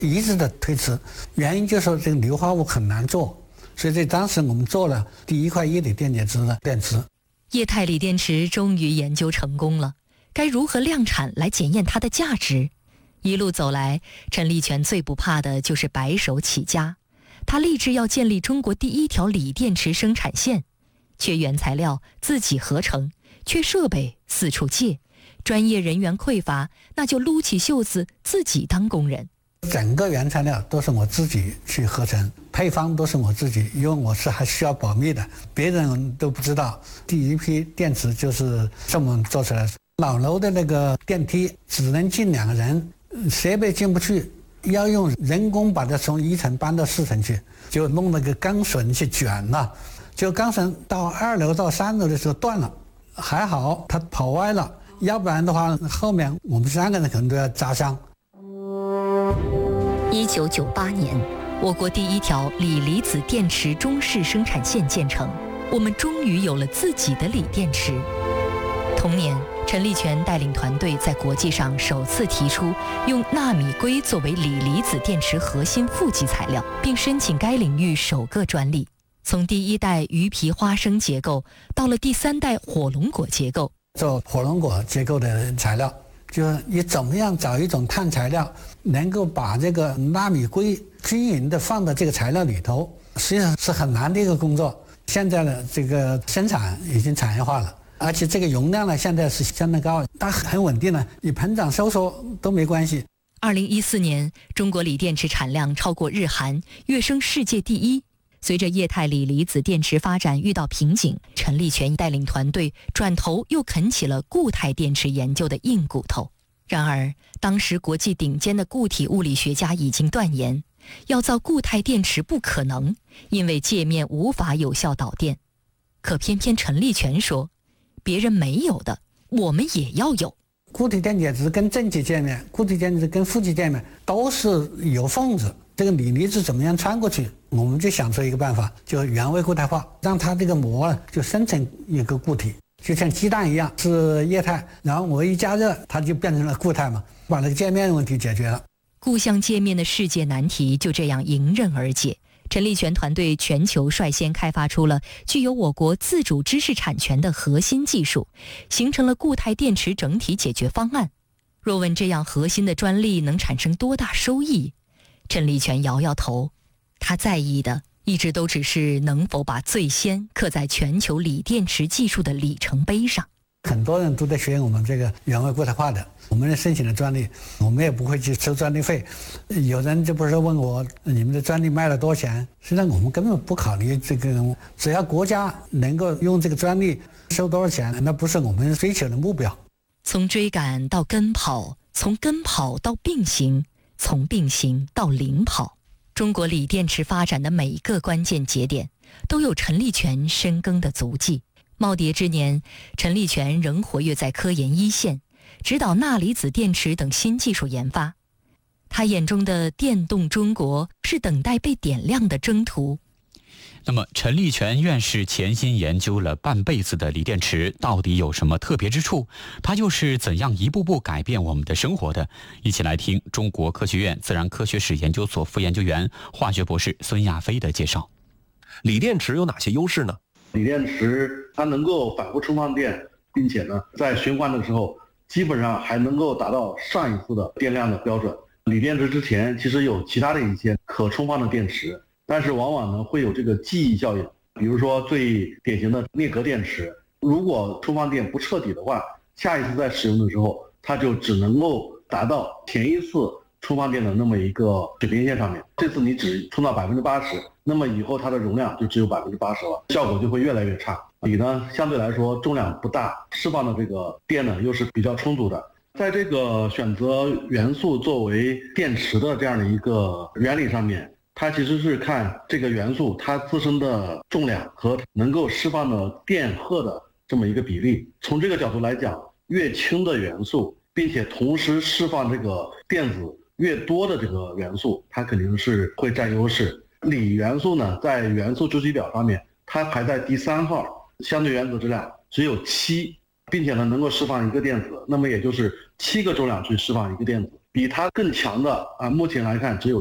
一直的推迟，原因就是说这个硫化物很难做，所以在当时我们做了第一块液体电解质的电池。 液态锂电池终于研究成功了，该如何量产来检验它的价值？一路走来，陈立全最不怕的就是白手起家。他立志要建立中国第一条锂电池生产线，缺原材料自己合成，缺设备四处借，专业人员匮乏，那就撸起袖子自己当工人。 整个原材料都是我自己去合成，配方都是我自己，因为我是还需要保密的，别人都不知道。第一批电池就是这么做出来的。老楼的那个电梯只能进2个人，设备进不去，要用人工把它从1层搬到4层去，就弄那个钢绳去卷了，就钢绳到2楼到3楼的时候断了，还好它跑歪了，要不然的话后面我们3个人可能都要砸伤。 1998年，我国第一条锂离子电池中式生产线建成，我们终于有了自己的锂电池。同年，陈立全带领团队在国际上首次提出用纳米硅作为锂离子电池核心负极材料，并申请该领域首个专利。从第一代鱼皮花生结构到了第3代火龙果结构， 做火龙果结构的材料，就是你怎么样找一种碳材料，能够把这个纳米硅均匀的放到这个材料里头，实际上是很难的一个工作。现在的这个生产已经产业化了，而且这个容量呢现在是相当高，它很稳定了，你膨胀收缩都没关系。 2014年，中国锂电池产量超过日韩，跃升世界第一。随着液态锂离子电池发展遇到瓶颈，陈立全带领团队转头又啃起了固态电池研究的硬骨头。然而，当时国际顶尖的固体物理学家已经断言，要造固态电池不可能，因为界面无法有效导电。可偏偏陈立全说，别人没有的，我们也要有。 固体电解质跟正极界面，固体电解质跟负极界面都是有缝子，这个锂离子怎么样穿过去？我们就想出一个办法，就原位固态化，让它这个膜就生成一个固体，就像鸡蛋一样是液态，然后我一加热，它就变成了固态嘛，把那个界面问题解决了。 固相界面的世界难题就这样迎刃而解。陈立全团队全球率先开发出了具有我国自主知识产权的核心技术，形成了固态电池整体解决方案。若问这样核心的专利能产生多大收益，陈立全摇摇头，他在意的一直都只是能否把最先刻在全球锂电池技术的里程碑上。 很多人都在学我们这个原位固态化的，我们申请的专利，我们也不会去收专利费。有人就不是问我你们的专利卖了多少钱，实际上我们根本不考虑这个，只要国家能够用这个专利收多少钱，那不是我们追求的目标。 从追赶到跟跑，从跟跑到并行，从并行到领跑，中国锂电池发展的每一个关键节点都有陈立全深耕的足迹。耄耋之年，陈立全仍活跃在科研一线，指导钠离子电池等新技术研发。他眼中的电动中国是等待被点亮的征途。 那么陈立全院士潜心研究了半辈子的锂电池到底有什么特别之处？它又是怎样一步步改变我们的生活的？一起来听中国科学院自然科学史研究所副研究员、化学博士孙亚飞的介绍。 锂电池有哪些优势呢？ 锂电池它能够反复充放电，并且呢，在循环的时候基本上还能够达到上一次的电量的标准。锂电池之前其实有其他的一些可充放的电池，但是往往呢会有这个记忆效应。比如说最典型的镍镉电池，如果充放电不彻底的话，下一次在使用的时候，它就只能够达到前一次充放电的那么一个水平线上面。这次你只充到80%，那么以后它的容量就只有80%了，效果就会越来越差。锂呢相对来说重量不大，释放的这个电呢又是比较充足的。在这个选择元素作为电池的这样的一个原理上面，它其实是看这个元素它自身的重量和能够释放的电荷的这么一个比例。从这个角度来讲，越轻的元素并且同时释放这个电子越多的这个元素，它肯定是会占优势。锂元素呢，在元素周期表上面，它排在第3号，相对原子质量只有7，并且呢能够释放一个电子，那么也就是7个重量去释放一个电子。 比它更强的目前来看只有